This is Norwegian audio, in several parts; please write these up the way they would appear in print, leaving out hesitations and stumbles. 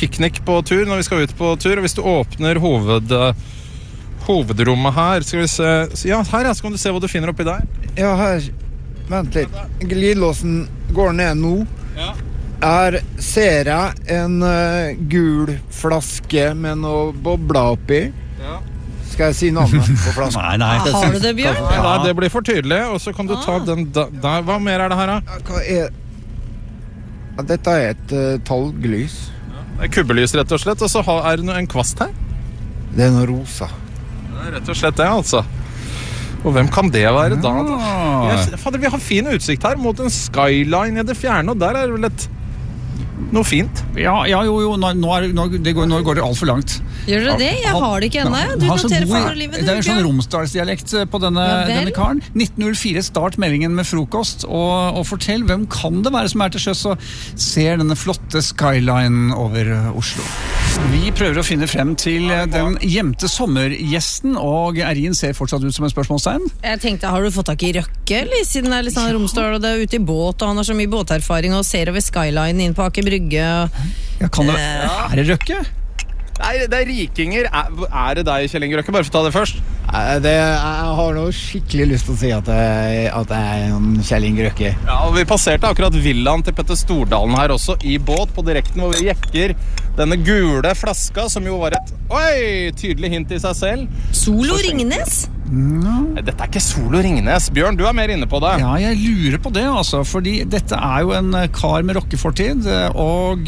piknik på tur når vi skal ut på tur, og hvis du åpner hovedrommet her, skal vi se, ja, her så kan du se hva du finner oppi der. Ja, her, vent litt, glidelåsen går ned nå. Ja. Her ser jeg en gul flaske med noe bobler oppi. Ja. Skal jeg si navnet på flasken? Nei. Har du det, Bjørn? Ja, det blir for tydelig, og så kan du ta den der. Hva mer det her da? Hva er... Ja, dette er et talglys. Ja. Det kubbelys rett og slett, og så er det en kvast her. Det er noe rosa. Det er rett og slett det, altså. Og hvem kan det være da? Fader, vi har fin utsikt her mot en skyline i det fjerne, og der er det vel noe fint. Ja, jo, nå går det alt for langt. Gjør dere det? Jeg har det ikke ennå. Du noterer for livet. Det er en sånn romsdalsdialekt på denne karen. 1904, start meldingen med frokost, og fortell, hvem kan det være som er til sjøs og ser denne flotte skyline over Oslo? Vi prøver å finne frem til den gjemte sommergjesten, og Erin ser fortsatt ut som en spørsmålstegn. Jeg tenkte, har du fått tak i Røkke, eller? Siden det er litt sånn Romsdal, og det er ute i båt, og han har så mye båterfaring, og ser over skyline inn på Aker Brygge. Ja, er det Røkke? Nei, det er rikinger. Er det deg, Kjell Inge Røkke? Bare for å ta det først. Jeg har noe skikkelig lyst til å si at jeg er en Kjell Inge Røkke. Ja, og vi passerte akkurat villaen til Petter Stordalen her også, i båt på direkten, hvor vi jekker denne gule flaska, som jo var et tydelig hint i seg selv. Solo Ringnes? Dette er ikke Solo Ringnes. Bjørn, du er mer inne på det. Ja, jeg lurer på det, altså, fordi dette er jo en kar med rockefortid, og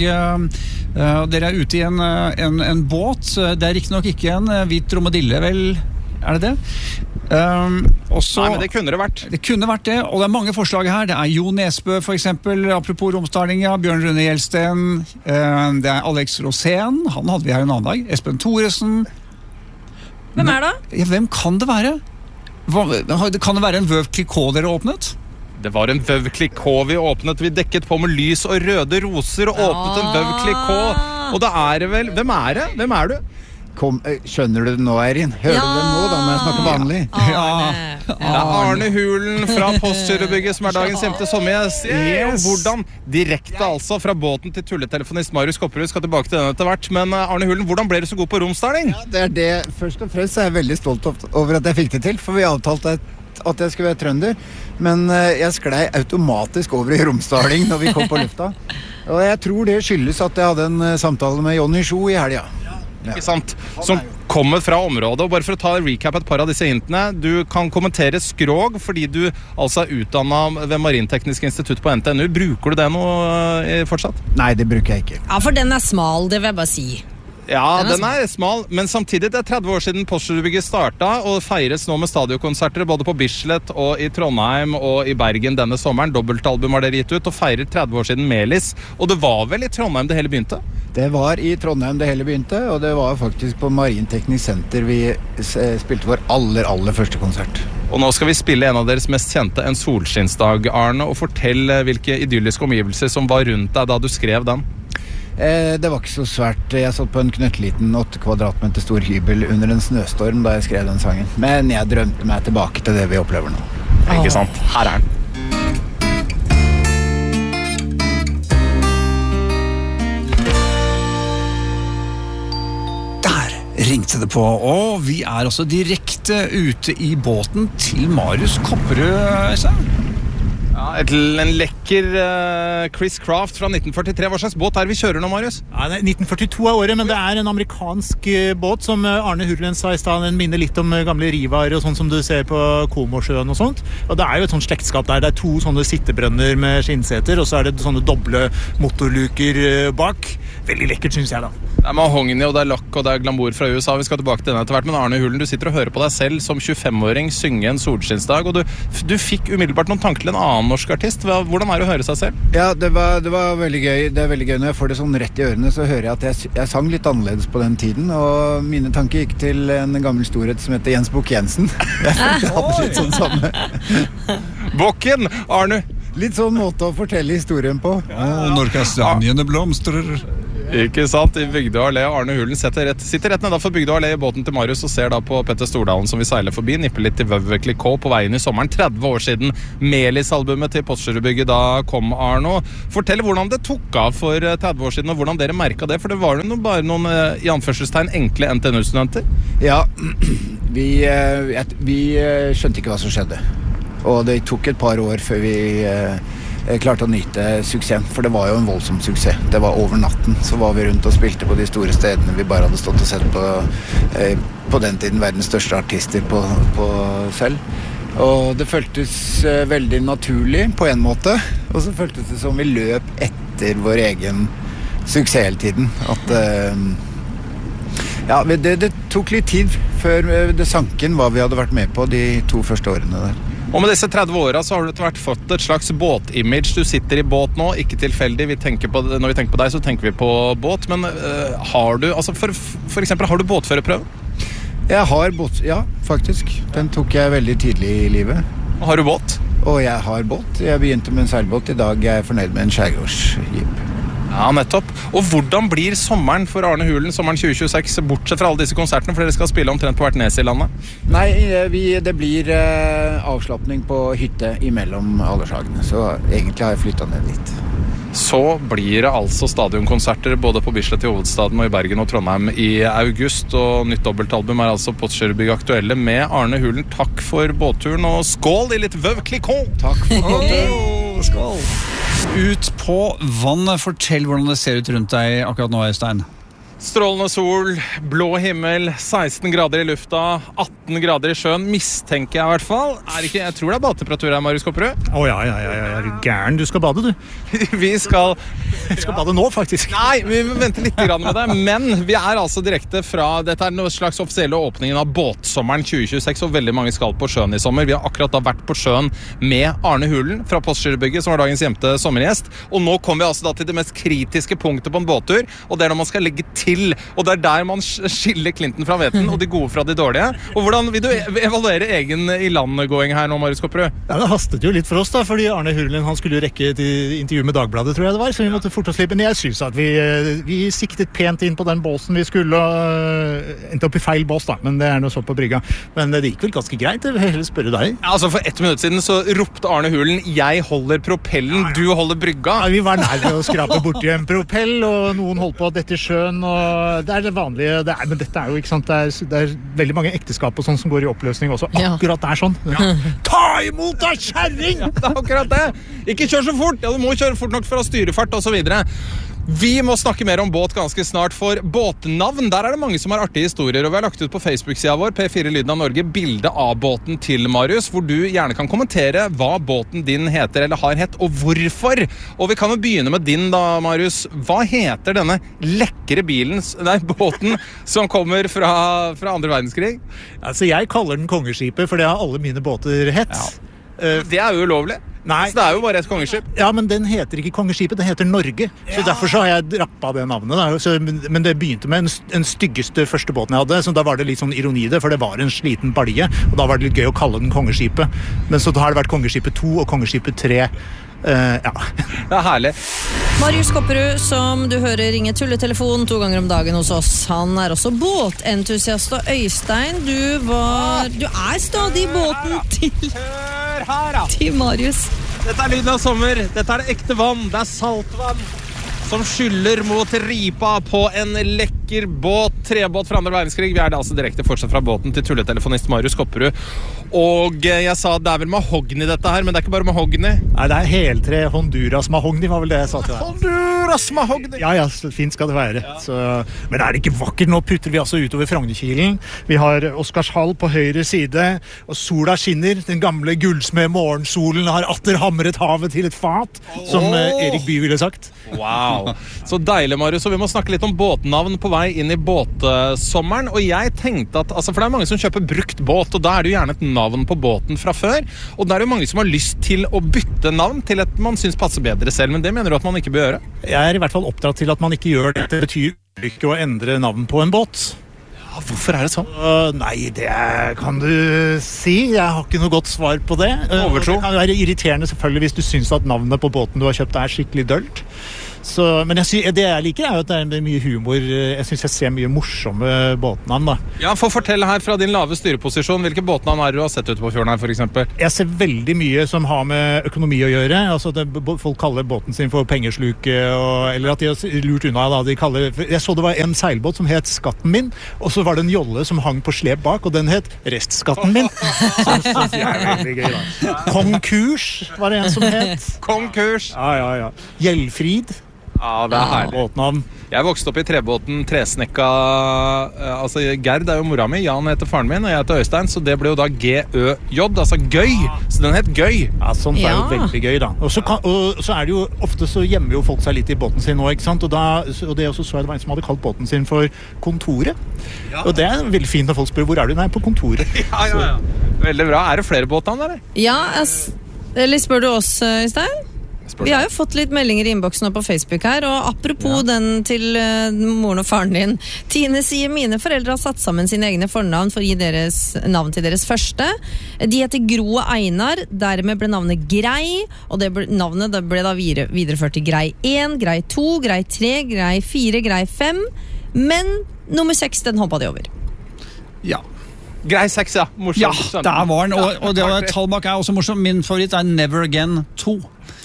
dere er ute i en båt. Det er riktig nok ikke en hvit dromedille, vel? Er det det? Også, nei, men det kunne det vært. Det kunne vært det, og det er mange forslag her. Det er Jo Nesbø, for eksempel, apropos romsdaling, ja, Bjørn Rune Gjelsten, det er Alex Rosén, han hadde vi her en annen dag, Espen Thoresen. Hvem er det? Ja, hvem kan det være? Kan det være en Veuve Clicquot dere åpnet? Det var en Veuve Clicquot vi åpnet. Vi dekket på med lys og røde roser og åpnet en Veuve Clicquot. Og da er det vel... Hvem er det? Hvem er du? Skjønner du det nå, Erin? Hører du det nå, da må jeg snakke vanlig? Det er Arne Hulen fra Postgirobygget som er dagens gjemte sommergjest. Hvordan direkte altså fra båten til tulletelefonist Marius Kopperud, skal tilbake til den etter hvert. Men Arne Hulen, hvordan ble du så god på romsdaling? Ja, det er det. Først og fremst er jeg veldig stolt over at jeg fikk det til, for vi avtalte at jeg skulle være trønder. Men jeg sklei automatisk over i romsdaling når vi kom på lufta. Og jeg tror det skyldes at jeg hadde en samtale med Johnny Sjo i helga. Ikke sant? Som kommer fra området. Og bare for å ta recap et par av disse hintene, du kan kommentere skrog fordi du altså er utdannet ved Marinteknisk institutt på NTNU. Bruker du det noe fortsatt? Nei, det bruker jeg ikke. Ja, for den er smal, det vil jeg bare si. Ja, den er smal, men samtidig det er 30 år siden Postgirobygget startet, og feires nå med stadionkonserter både på Bislett og i Trondheim og i Bergen denne sommeren. Dobbeltalbum har dere gitt ut, og feirer 30 år siden Melis. Og det var vel i Trondheim det hele begynte? Det var i Trondheim det hele begynte, og det var faktisk på Marinteknisk senter vi spilte vår aller første konsert. Og nå skal vi spille en av deres mest kjente, En solskinnsdag, Arne, og fortell hvilke idylliske omgivelser som var rundt deg da du skrev den. Det var ikke så svært. Jeg satt på en knøttliten 8 kvadratmeter stor hybel under en snøstorm da jeg skrev den sangen. Men jeg drømte meg tilbake til det vi opplever nå. Ikke sant? Her er den. Der ringte det på, og vi er også direkte ute i båten til Marius Kopperud, Øystein. Ja, en lekker Chris Craft fra 1943. Hva slags båt er vi kjører nå, Marius? Ja, 1942 er året, men det er en amerikansk båt som Arne Hulen sa i stedet. Den minner litt om gamle Rivar og sånn som du ser på Komosjøen og sånt. Og det er jo et sånt slektskap der. Det er 2 sånne sittebrønner med skinnseter, og så er det sånne doble motorluker bak. Veldig lekkert, synes jeg da. Det er mahogni, og det er lakk, og det er glamour fra USA. Vi skal tilbake til denne etter hvert, men Arne Hulen, du sitter og hører på deg selv som 25-åring synge En solskinnsdag, og du fikk umiddelbart noen tanker til en annen norsk artist. Hvordan er det å høre seg selv? Ja, det var veldig gøy. Det er veldig gøy når jeg får det sånn rett i ørene, så hører jeg at jeg sang litt annerledes på den tiden, og mine tanker gikk til en gammel storhet som heter Jens Bukk Jensen. Jeg hadde litt sånn samme. Bukken, Arne! Litt sånn måte å fortelle historien på. Ja, når kastanjene blomstrer. Ikke sant, i Bygdø Allé. Arne Hulen sitter rett nedenfor Bygdø Allé i båten til Marius og ser da på Petter Stordalen som vi seiler forbi, nipper litt til Vøvvekli K på veien i sommeren. 30 år siden Melis-albumet til Postgirobygget da kom, Arno. Fortell hvordan det tok av for 30 år siden, og hvordan dere merket det, for det var jo bare noen i anførselstegn enkle NTNU-studenter. Ja, vi skjønte ikke hva som skjedde. Og det tok et par år før vi klarte å nyte suksessen, for det var jo en voldsom suksess. Det var over natten, så var vi rundt og spilte på de store stedene vi bare hadde stått og sett på den tiden verdens største artister på selv. Og det føltes veldig naturlig på en måte, og så føltes det som vi løp etter vår egen suksess hele tiden. Det tok litt tid før det sank inn hva vi hadde vært med på de 2 første årene der. Og med disse 30 årene så har du etter hvert fått et slags båtimage. Du sitter i båt nå, ikke tilfeldig. Når vi tenker på deg, så tenker vi på båt. Men har du, altså for eksempel, har du båtførerprøve? Jeg har båt, ja, faktisk. Den tok jeg veldig tidlig i livet. Og har du båt? Og jeg har båt. Jeg begynte med en seilbåt. I dag er jeg fornøyd med en skjærgårdsjeep. Ja, nettopp. Og hvordan blir sommeren for Arne Hulen, sommeren 2026, bortsett fra alle disse konsertene, for dere skal spille omtrent på hvert nes i landet? Nei, det blir avslappning på hytte imellom aldershagene, så egentlig har jeg flyttet ned dit. Så blir det altså stadionkonserter både på Bislett i hovedstaden og i Bergen og Trondheim i august, og nytt dobbeltalbum er altså Postgirobygget aktuelle med Arne Hulen. Takk for båtturen, og skål i litt Vøvklikon! Takk for båtturen! Skål! Ut på vannet, fortell hvordan det ser ut rundt deg akkurat nå, Øystein. Strålende sol, blå himmel, 16 grader i lufta, 18 grader i sjøen, mistenker jeg i hvert fall. Jeg tror det er badetemperatur her, Marius Kopperud. Ja, er du gæren? Du skal bade, du. Vi skal bade nå, faktisk. Nei, vi venter litt med det, men vi er altså direkte fra, dette er noe slags offisielle åpningen av båtsommeren 2026, og veldig mange skal på sjøen i sommer. Vi har akkurat da vært på sjøen med Arne Hulen fra Postgirobygget, som var dagens gjemte sommergjest, og nå kommer vi altså da til det mest kritiske punktet på en båttur, og det er når man skal legge til, og det er der man skiller klinten fra hveten, og de gode fra de dårlige. Og hvordan vil du evaluere egen i-landgåing her nå, Marius Kopperud? Ja, det hastet jo litt for oss da, fordi Arne Hulen, han skulle jo rekke et intervju med Dagbladet, tror jeg det var, så vi måtte fort oss litt. Men jeg synes at vi siktet pent inn på den båsen vi skulle, og endte opp i feil bås da, men det er noe så på brygga. Men det gikk vel ganske greit, jeg vil heller spørre deg. Ja, altså for 1 minutt siden så ropte Arne Hulen, jeg holder propellen, du holder brygga. Ja, vi var nær å skrape borti en propell, og noen holdt på dette i sjøen, og det er det vanlige, men dette er jo ikke sant, det er veldig mange ekteskap og sånn som går i oppløsning også, akkurat det er sånn. Ja. Ta imot deg, kjerring! Ja, det er akkurat det. Ikke kjør så fort, du må kjøre fort nok for å ha styrefart og så videre. Vi må snakke mer om båt ganske snart, for båtnavn, der er det mange som har artige historier, og vi har lagt ut på Facebook-siden vår, P4 Lyden av Norge, bilde av båten til Marius, hvor du gjerne kan kommentere hva båten din heter eller har hett, og hvorfor. Og vi kan jo begynne med din da, Marius. Hva heter denne lekre båten som kommer fra andre verdenskrig? Altså, jeg kaller den Kongeskipet, for det har alle mine båter hett. Ja. Det er jo ulovlig. Nei. Så det er jo bare et kongeskip. Ja, men den heter ikke Kongeskipet, den heter Norge. Så derfor så har jeg drappet det navnet. Da. Men det begynte med den styggeste første båten jeg hadde, så da var det litt sånn ironi det, for det var en sliten balje, og da var det litt gøy å kalle den Kongeskipet. Men så har det vært Kongeskipet 2 og Kongeskipet 3. Ja. Det er herlig. Marius Kopperud, som du hører ringer tulletelefon 2 ganger om dagen hos oss. Han er også båtentusiast, og Øystein, du er stadig i båten til Marius. Dette er lyden av sommer, dette er det ekte vann, det er saltvann som skyller mot ripa på en lekker båt, trebåt fra andre verdenskrig. Vi er det altså direkte fortsatt fra båten til tulletelefonist Marius Kopperud. Og jeg sa det er vel mahogni dette her, men det er ikke bare mahogni. Nei, det er heltre Honduras mahogni, var vel det jeg sa til deg. Honduras mahogni! Ja, fint skal det være. Ja. Så, men er det ikke vakkert? Nå putter vi altså utover Frognerkilen. Vi har Oscarshall på høyre side, og sola skinner. Den gamle gullsmed morgensolen har atter hamret havet til et fat, som Erik Bye ville sagt. Wow, så deilig, Marius. Og vi må snakke litt om båtnavn på vei inn i båtsommeren. Og jeg tenkte at, for det er mange som kjøper brukt båt, og da er det jo gjerne et navn på båten fra før. Og da er det jo mange som har lyst til å bytte navn til et man synes passer bedre selv, men det mener du at man ikke bør gjøre? Jeg er i hvert fall oppdratt til at man ikke gjør det. Det betyr ikke å endre navn på en båt. Ja, hvorfor er det sånn? Nei, det kan du si. Jeg har ikke noe godt svar på det. Overtro. Det kan være irriterende selvfølgelig hvis du synes at navnet på båten du har kjøpt er skikkelig dølt. Men det jeg liker er jo at det mye humor. Jeg synes jeg ser mye morsomme båtnavn da. Ja, få fortelle her fra din lave styreposisjon, hvilke båtnavn er du har sett ute på fjorden her for eksempel? Jeg ser veldig mye som har med økonomi å gjøre. Altså folk kaller båten sin for pengesluk, eller at de har lurt unna da. Jeg så det var en seilbåt som het Skatten min, og så var det en jolle som hang på slep bak, og den het Restskatten min. Så det er veldig gøy da. Konkurs var det en som het. Konkurs! Ja. Gjeldfrid. Ja, det er herlig. Båtnavn. Jeg vokste opp i trebåten Tresnekka, altså Gerd er jo mora mi, Jan heter faren min, og jeg heter Øystein, så det ble jo da G-Ø-J, altså gøy, så den het Gøy. Ja, sånt er jo veldig gøy da. Og så er det jo, ofte så gjemmer jo folk seg litt i båten sin nå, ikke sant? Og det også så jeg det var en som hadde kalt båten sin for Kontoret. Ja. Og det er veldig fint når folk spør, hvor er du? Nei, på Kontoret. Ja. Veldig bra. Er det flere båtnavn, eller? Ja, eller spør du oss, Øystein? Vi har jo fått litt meldinger i innboksen på Facebook her, og apropos den til moren og faren din. Tine sier, mine foreldre har satt sammen sine egne fornavn for å gi navn til deres første. De heter Gro og Einar, dermed ble navnet Grei, og navnet ble da videreført til Grei 1, Grei 2, Grei 3, Grei 4, Grei 5, men nummer 6, den hoppet de over. Ja. Grei 6, ja. Morsom. Ja, der var den, og det var Talbak er også morsom. Min favoritt er Never Again 2.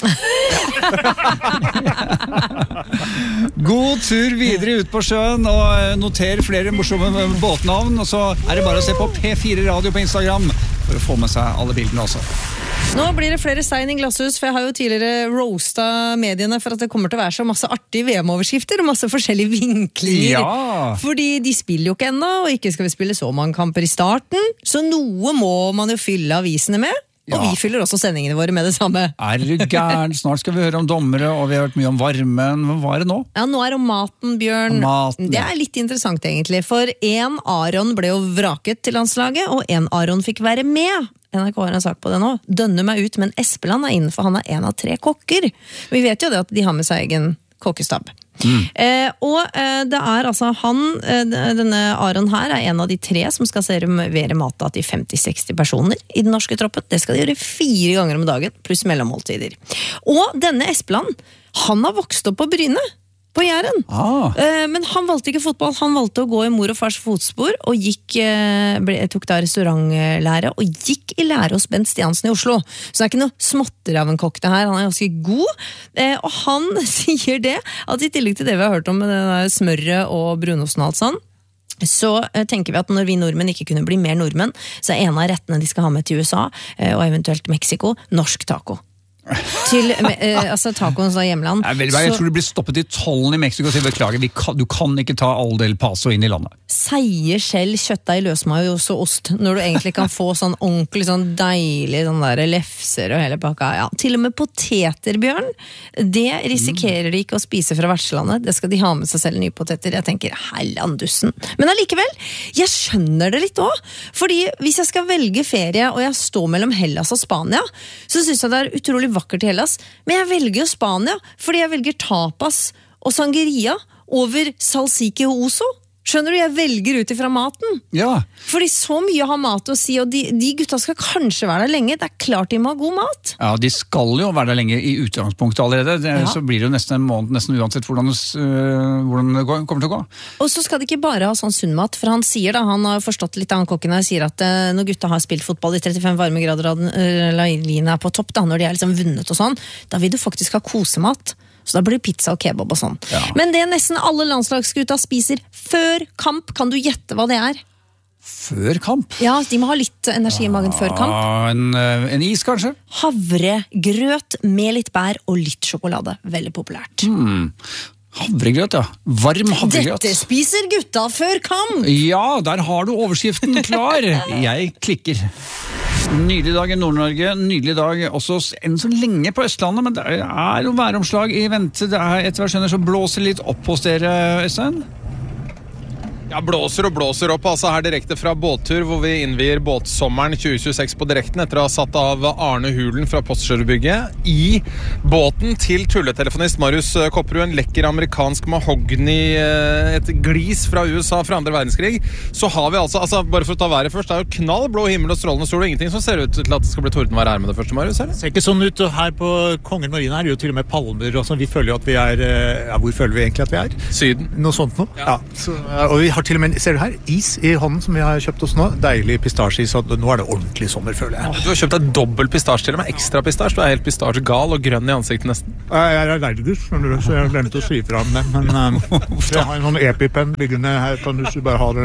God tur videre ut på sjøen, og noter flere morsomme båtnavn, og så er det bare å se på P4 Radio på Instagram for å få med seg alle bildene også. Nå blir det flere stein i glasshus, for jeg har jo tidligere roastet mediene for at det kommer til å være så masse artige VM-overskrifter og masse forskjellige vinklinger. Ja. Fordi de spiller jo ikke ennå, og ikke skal vi spille så mange kamper i starten, så noe må man jo fylle avisene med. Og vi fyller også sendingene våre med det samme. Er du gæren? Snart skal vi høre om dommere, og vi har hørt mye om varmen. Hva er det nå? Ja, nå er det om maten, Bjørn. Det er litt interessant egentlig, for en Aron ble jo vraket til landslaget, og en Aron fikk være med. NRK har en sak på det nå. Dønner meg ut, men Espeland er innenfor, han er en av 3 kokker. Vi vet jo det at de har med seg egen kokkestab. Det er altså denne Aron her er en av de 3 som skal servere mat til 50-60 personer i den norske troppen. Det skal de gjøre 4 ganger om dagen, pluss mellommåltider. Og denne Espeland, han har vokst opp på Bryne, på Jæren. Men han valgte ikke fotball, han valgte å gå i mor og fars fotspor, og tok da restaurantlære, og gikk i lære hos Bent Stiansen i Oslo. Så det er ikke noe småtter av en kokk det her, han er ganske god. Og han sier det, at i tillegg til det vi har hørt om med det der smørret og brunosten og alt sånn, så tenker vi at når vi nordmenn ikke kunne bli mer nordmenn, så er en av rettene de skal ha med til USA, og eventuelt Mexico, norsk taco. Til tacoens hjemland. Jeg tror du blir stoppet i tollen i Mexico og sier beklager, du kan ikke ta all del paso inn i landet. Seie skjell, kjøttdeig, løsmajos og ost, når du egentlig kan få sånn ordentlig sånn deilig sånn der lefser og hele pakka. Ja, til og med poteter, Bjørn, det risikerer de ikke å spise fra vertslandet. Det skal de ha med seg selv nye poteter. Jeg tenker, hellandussen. Men allikevel, jeg skjønner det litt også, fordi hvis jeg skal velge ferie og jeg står mellom Hellas og Spania, så synes jeg det er utrolig vakkert i Hellas, men jeg velger jo Spania fordi jeg velger tapas og sangria over salsiki og oso. Skjønner du, jeg velger ut ifra maten. Ja. Fordi så mye har mat å si, og de gutta skal kanskje være der lenge. Det er klart de må ha god mat. Ja, de skal jo være der lenge i utgangspunktet allerede. Så blir det jo nesten en måned, nesten uansett hvordan det kommer til å gå. Og så skal de ikke bare ha sånn sunn mat, for han sier da, han har forstått litt av han kokken her, sier at når gutta har spilt fotball i 35 varmegrader og adrenalin er på topp, da, når de er liksom vunnet og sånn, da vil du faktisk ha kosemat. Så da blir det pizza og kebab og sånn. Ja. Men det nesten alle landslagsgutta spiser før kamp, kan du gjette hva det er? Før kamp? Ja, de må ha litt energi i magen før kamp. En is kanskje? Havregrøt med litt bær og litt sjokolade. Veldig populært. Havregrøt, ja. Varm havregrøt. Dette spiser gutta før kamp! Ja, der har du overskriften klar. Jeg klikker. Nydelig dag i Nord-Norge, nydelig dag også enn så lenge på Østlandet, men det er jo væromslag i vente. Det er etter hva jeg skjønner så blåser litt opp hos dere, Øystein? Ja, blåser og blåser opp, altså her direkte fra båttur, hvor vi innvier båtsommeren 2026 på direkten, etter å ha satt av Arne Hulen fra Postgirobygget i båten til tulletelefonist Marius Kopperud, en lekker amerikansk mahogni, et glis fra USA fra andre verdenskrig. Så har vi altså, bare for å ta været først, det er jo knall blå himmel og strålende sol, og ingenting som ser ut til at det skal bli tordenvær her med det første, Marius, eller? Det ser ikke sånn ut, og her på Kongen Marina er det jo til og med palmer, og sånn. Vi føler jo at vi er, hvor føler vi egentlig at vi er? Syden. Noe sånt nå. Ja. Så, og vi har til og med, ser du her, is i hånden som vi har kjøpt oss nå. Deilig pistasjeis, og nå er det ordentlig sommer, føler jeg. Du har kjøpt deg dobbelt pistasje til og med, ekstra pistasje. Du er helt pistasjegal og grønn i ansiktet nesten. Jeg er allergisk, så jeg har glemt å si fra om det, men jeg har en sånn EpiPen liggende her, kan du bare ha det.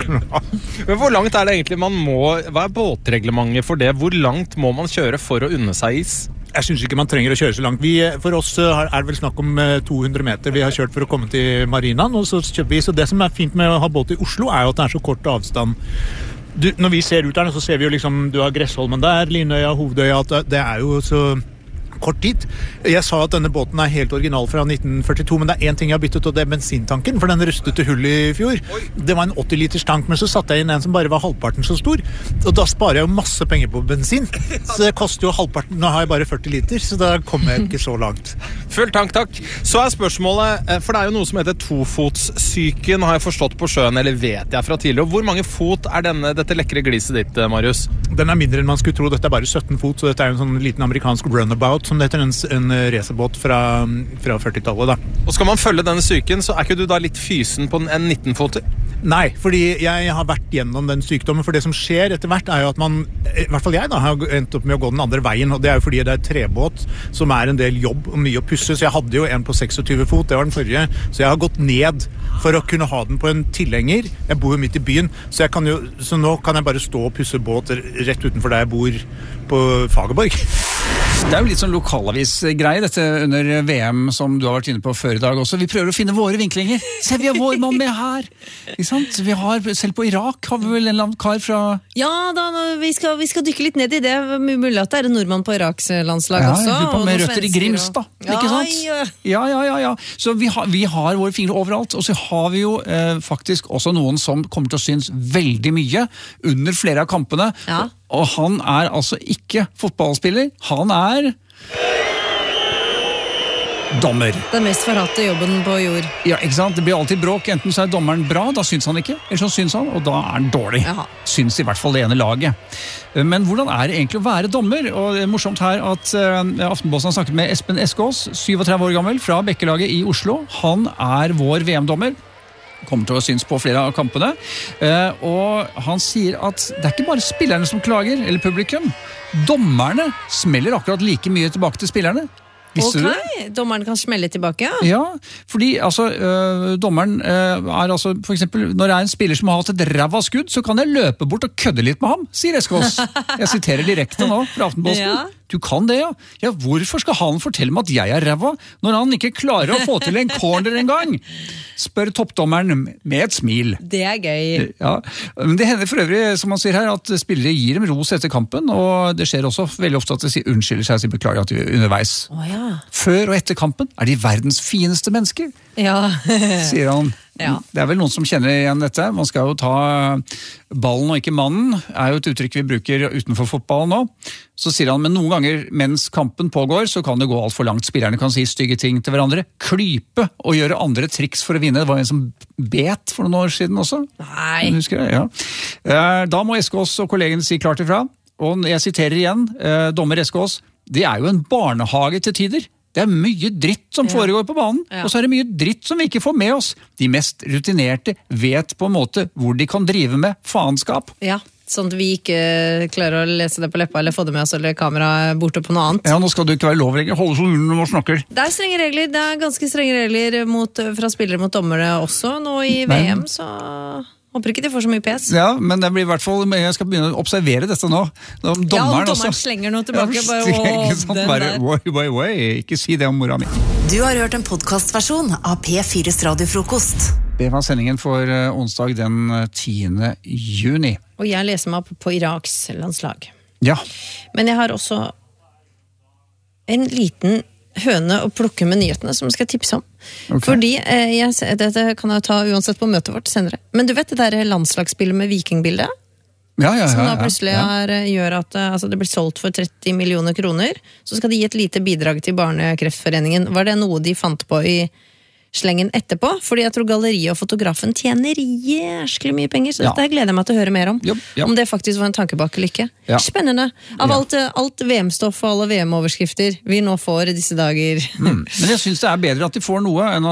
Men hvor langt er det egentlig man må, hva er båtreglementet for det? Hvor langt må man kjøre for å unne seg is? Jeg synes ikke man trenger å kjøre så langt. For oss er det vel snakk om 200 meter vi har kjørt for å komme til marinaen, og så kjøper vi. Så det som er fint med å ha båt i Oslo er jo at det er så kort avstand. Når vi ser ut der, så ser vi jo liksom, du har Gressholmen der, Linøya, Hovedøya, at det er jo så kort tid. Jeg sa at denne båten er helt original fra 1942, men det er en ting jeg har byttet, og det er bensintanken, for den rustet til hull i fjor. Det var en 80 liters tank, men så satte jeg inn en som bare var halvparten så stor, og da sparer jeg jo masse penger på bensin. Så det koster jo halvparten, nå har jeg bare 40 liter, så da kommer jeg ikke så langt. Full tank, takk. Så er spørsmålet, for det er jo noe som heter tofotssyken, har jeg forstått på sjøen, eller vet jeg fra tidligere. Hvor mange fot er dette lekre gliset ditt, Marius? Den er mindre enn man skulle tro. Dette er bare 17 fot, så dette er jo en sånn liten amerikansk runabout, som det heter, en racerbåt fra 40-tallet da. Og skal man følge denne syken, så er ikke du da litt fysen på en 19-foter? Nei, fordi jeg har vært gjennom den sykdommen, for det som skjer etter hvert er jo at man, i hvert fall jeg da, har endt opp med å gå den andre veien, og det er jo fordi det er trebåt som er en del jobb og mye å pusse, så jeg hadde jo en på 26 fot, det var den forrige, så jeg har gått ned for å kunne ha den på en tilhenger. Jeg bor jo midt i byen, så nå kan jeg bare stå og pusse båt rett utenfor der jeg bor på Fagerborg. Det er jo litt sånn lokalavis-greie, dette under VM som du har vært inne på før i dag også. Vi prøver å finne våre vinklinger. Se, vi har vår mann med her! Ikke sant? Vi har, selv på Irak har vi vel en eller annen kar fra... Ja, da, vi skal dykke litt ned i det. Mulig at det er en nordmann på Iraks landslag også. Ja, med røtter i Grimstad, ikke sant? Ja. Så vi har våre fingre overalt, og så har vi jo faktisk også noen som kommer til å synes veldig mye under flere av kampene. Ja. Og han er altså ikke fotballspiller, han er dommer. Den mest forhatte jobben på jord. Ja, ikke sant? Det blir alltid bråk, enten så er dommeren bra, da syns han ikke, eller så syns han, og da er han dårlig. Jaha. Syns i hvert fall det ene laget. Men hvordan er det egentlig å være dommer? Og det er morsomt her at Aftenposten har snakket med Espen Eskås, 37 år gammel, fra Bekkelaget i Oslo. Han er vår VM-dommer. Kommer til å synes på flere av kampene, og han sier at det er ikke bare spillerne som klager, eller publikum. Dommerne smeller akkurat like mye tilbake til spillerne. Visste du det? Dommeren kan smelle tilbake, ja. Ja, fordi dommeren er altså, for eksempel, når det er en spiller som har hatt et ræva skudd, så kan jeg løpe bort og kødde litt med ham, sier Eskås. Jeg siterer direkte nå fra Aftenposten. Ja. Du kan det, ja. Ja, hvorfor skal han fortelle meg at jeg er ræva, når han ikke klarer å få til en corner en gang? Spør toppdommeren med et smil. Det er gøy. Ja, men det hender for øvrig, som man sier her, at spillere gir dem ros etter kampen, og det skjer også veldig ofte at de sier unnskylder seg og sier beklager at de er underveis. Ja. Før og etter kampen er de verdens fineste mennesker, sier han. Ja. Det er vel noen som kjenner igjen dette. Man skal jo ta ballen og ikke mannen, er jo et uttrykk vi bruker utenfor fotballen nå. Så sier han, men noen ganger mens kampen pågår, så kan det gå alt for langt. Spillerne kan si stygge ting til hverandre, klype og gjøre andre triks for å vinne. Det var en som bet for noen år siden også. Nei. Husker jeg, ja. Da må Eskås og kollegene si klart ifra. Og jeg siterer igjen, dommer Eskås, det er jo en barnehage til tider. Det er mye dritt som foregår på banen, og så er det mye dritt som vi ikke får med oss. De mest rutinerte vet på en måte hvor de kan drive med faenskap. Ja, sånn at vi ikke klarer å lese det på leppa eller få det med oss eller kamera borte på noe annet. Ja, nå skal du ikke være lov lenger. Holde så munnen når man snakker. Det er strenge regler. Det er ganske strenge regler fra spillere mot dommere også nå i VM, så... Håper ikke de får så mye pes. Ja, men det blir i hvert fall, jeg skal begynne å observere dette nå. Om dommeren slenger noe tilbake. Ikke si det om mora mi. Du har hørt en podcastversjon av P4's radiofrokost. Det var sendingen for onsdag den 10. juni. Og jeg leser meg opp på Iraks landslag. Ja. Men jeg har også en liten høne å plukke med nyhetene som skal tipse om. Ok. Fordi, dette kan jeg ta uansett på møtet vårt senere. Men du vet det der landslagsspillet med vikingbildet? Ja. Som da plutselig gjør at det blir solgt for 30 millioner kroner. Så skal de gi et lite bidrag til Barnekreftforeningen. Var det noe de fant på i slengen etterpå? Fordi jeg tror galleriet og fotografen tjener jæsklig mye penger, så dette gleder jeg meg til å høre mer om. Ja. Om det faktisk var en tanke bak eller ikke. Ja. Spennende. Av alt VM-stoff og alle VM-overskrifter vi nå får i disse dager. Men jeg synes det er bedre at de får noe enn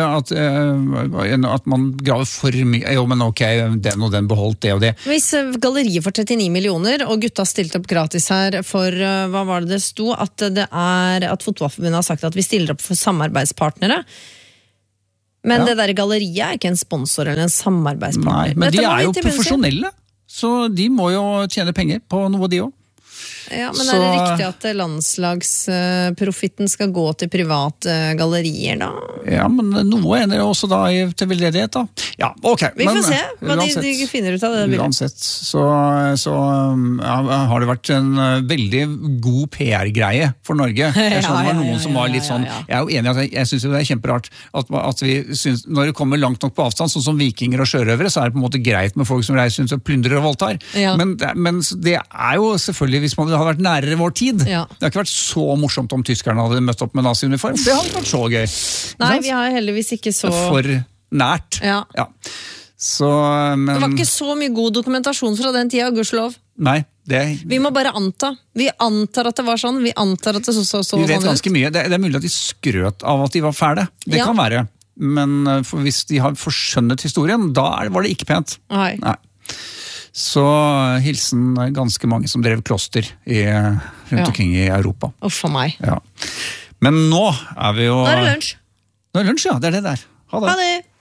at man graver for mye. Jo, men ok, den og den beholdt det og det. Hvis galleriet får 39 millioner, og gutta stilte opp gratis her for, hva var det sto? At Fotballforbundet har sagt at vi stiller opp for samarbeidspartnere. Men det der galleriet er ikke en sponsor eller en samarbeidspartner. Nei, men Dette de må er vi jo til bunns i. profesjonelle, så de må jo tjene penger på noe de også. Ja, men er det riktig at landslagsprofitten skal gå til private gallerier da? Ja, men noe ender jo også da til veldedighet da. Ja, ok. Vi får se hva de finner ut av det. Uansett, så har det vært en veldig god PR-greie for Norge. Jeg skjønner det var noen som var litt sånn, jeg er jo enig at jeg synes det er kjemperart at vi synes, når det kommer langt nok på avstand, sånn som vikinger og sjørøvere, så er det på en måte greit med folk som reiser rundt og plyndrer og voldtar. Ja. Men det er jo selvfølgelig, hvis man hadde vært nærere vår tid, Ja. det har ikke vært så morsomt om tyskerne hadde møtt opp med nazi-uniform. Det hadde ikke vært så gøy. Nei, vi har heldigvis ikke så... For nært. Ja. Så, men... Det var ikke så mye god dokumentasjon fra den tida, gudskjelov. Nei, Vi må bare anta. Vi antar at det var sånn. Vi antar at det så vi vet sånn ganske ut. mye. Det er mulig at de skrøt av at de var fæle. Det Ja. kan være. Men hvis de har forskjønnet historien, da var det ikke pent. Nei. Nei. Så hilsen ganske mange som drev kloster rundt omkring i Europa. Uff for meg. Ja. Men nå er vi jo... Nå er det lunsj. Nå er det lunsj, ja. Det er det der. Ha det. Ha det.